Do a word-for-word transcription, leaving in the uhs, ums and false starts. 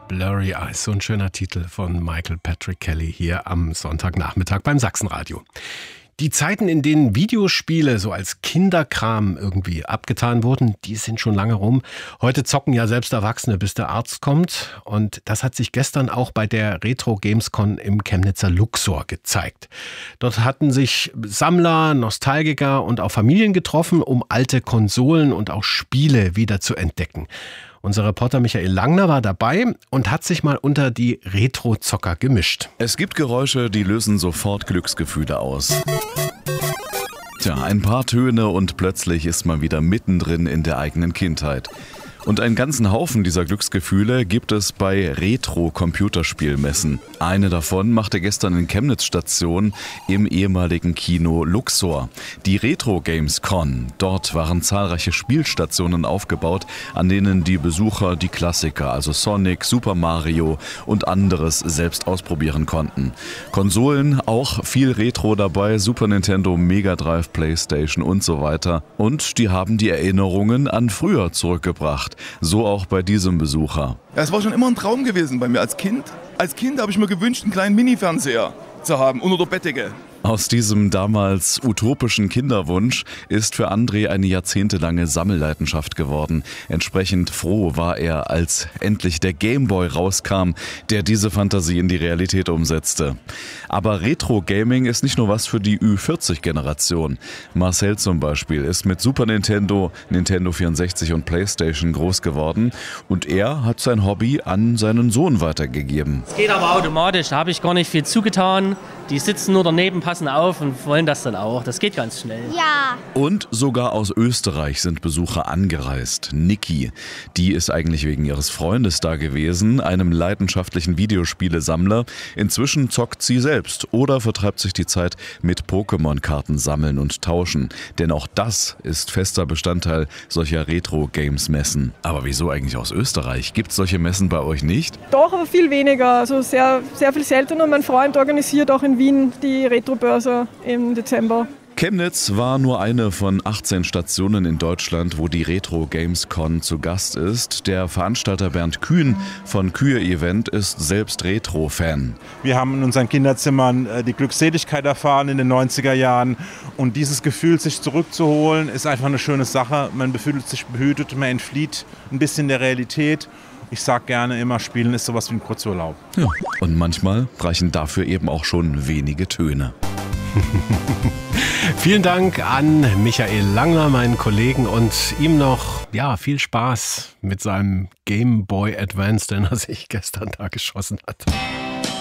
Blurry Eyes, so ein schöner Titel von Michael Patrick Kelly hier am Sonntagnachmittag beim Sachsenradio. Die Zeiten, in denen Videospiele so als Kinderkram irgendwie abgetan wurden, die sind schon lange rum. Heute zocken ja selbst Erwachsene, bis der Arzt kommt. Und das hat sich gestern auch bei der Retro Gamescon im Chemnitzer Luxor gezeigt. Dort hatten sich Sammler, Nostalgiker und auch Familien getroffen, um alte Konsolen und auch Spiele wieder zu entdecken. Unser Reporter Michael Langner war dabei und hat sich mal unter die Retro-Zocker gemischt. Es gibt Geräusche, die lösen sofort Glücksgefühle aus. Tja, ein paar Töne und plötzlich ist man wieder mittendrin in der eigenen Kindheit. Und einen ganzen Haufen dieser Glücksgefühle gibt es bei Retro-Computerspielmessen. Eine davon machte gestern in Chemnitz Station im ehemaligen Kino Luxor. Die Retro Gamescon. Dort waren zahlreiche Spielstationen aufgebaut, an denen die Besucher die Klassiker, also Sonic, Super Mario und anderes selbst ausprobieren konnten. Konsolen, auch viel Retro dabei, Super Nintendo, Mega Drive, Playstation und so weiter. Und die haben die Erinnerungen an früher zurückgebracht. So auch bei diesem Besucher. Ja, es war schon immer ein Traum gewesen bei mir als Kind. Als Kind habe ich mir gewünscht, einen kleinen Mini-Fernseher zu haben unter der Bettdecke. Aus diesem damals utopischen Kinderwunsch ist für André eine jahrzehntelange Sammelleidenschaft geworden. Entsprechend froh war er, als endlich der Gameboy rauskam, der diese Fantasie in die Realität umsetzte. Aber Retro-Gaming ist nicht nur was für die Ü vierzig Generation. Marcel zum Beispiel ist mit Super Nintendo, Nintendo vierundsechzig und Playstation groß geworden und er hat sein Hobby an seinen Sohn weitergegeben. Es geht aber automatisch, da habe ich gar nicht viel zugetan. Die sitzen nur daneben, passen auf und wollen das dann auch. Das geht ganz schnell. Ja. Und sogar aus Österreich sind Besucher angereist. Niki, die ist eigentlich wegen ihres Freundes da gewesen, einem leidenschaftlichen Videospielesammler. Inzwischen zockt sie selbst oder vertreibt sich die Zeit mit Pokémon-Karten sammeln und tauschen. Denn auch das ist fester Bestandteil solcher Retro-Games-Messen. Aber wieso eigentlich aus Österreich? Gibt es solche Messen bei euch nicht? Doch, aber viel weniger. Also sehr, sehr viel seltener. Mein Freund organisiert auch in Wien die Retro-Börse im Dezember. Chemnitz war nur eine von achtzehn Stationen in Deutschland, wo die Retro Gamescon zu Gast ist. Der Veranstalter Bernd Kühn von Kühe Event ist selbst Retro-Fan. Wir haben in unseren Kinderzimmern die Glückseligkeit erfahren in den neunziger Jahren. Und dieses Gefühl, sich zurückzuholen, ist einfach eine schöne Sache. Man fühlt sich behütet, man entflieht ein bisschen der Realität. Ich sage gerne immer, Spielen ist sowas wie ein Kurzurlaub. Ja, und manchmal reichen dafür eben auch schon wenige Töne. Vielen Dank an Michael Langner, meinen Kollegen, und ihm noch ja, viel Spaß mit seinem Game Boy Advance, den er sich gestern da geschossen hat.